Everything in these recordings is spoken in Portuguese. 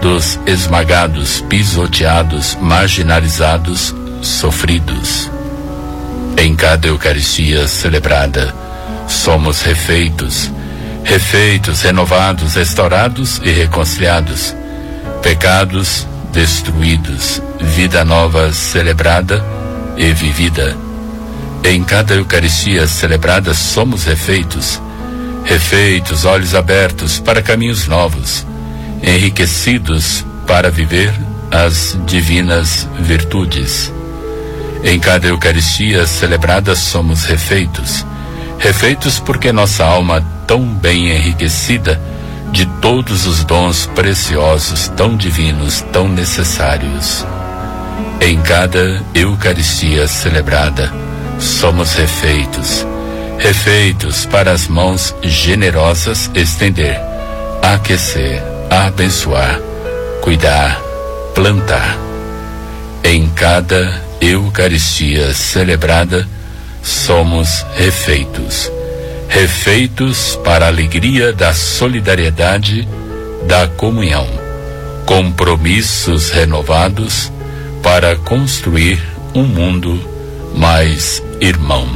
dos esmagados, pisoteados, marginalizados, sofridos. Em cada Eucaristia celebrada, somos refeitos, renovados, restaurados e reconciliados, pecados destruídos, vida nova celebrada e vivida. Em cada Eucaristia celebrada somos refeitos, olhos abertos para caminhos novos, enriquecidos para viver as divinas virtudes. Em cada Eucaristia celebrada somos refeitos porque nossa alma, tão bem enriquecida de todos os dons preciosos, tão divinos, tão necessários. Em cada Eucaristia celebrada somos refeitos para as mãos generosas estender, aquecer, abençoar, cuidar, plantar. Em cada Eucaristia celebrada somos refeitos para a alegria da solidariedade, da comunhão, compromissos renovados para construir um mundo mais irmão.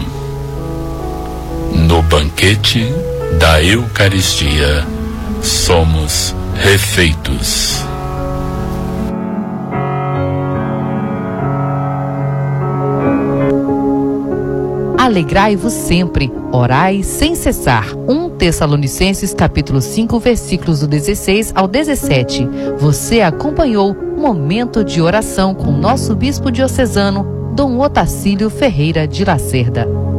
No banquete da Eucaristia somos refeitos. Alegrai-vos sempre, orai sem cessar. 1 Tessalonicenses capítulo 5, versículos do 16 ao 17. Você acompanhou Momento de Oração com nosso bispo diocesano, Dom Otacílio Ferreira de Lacerda.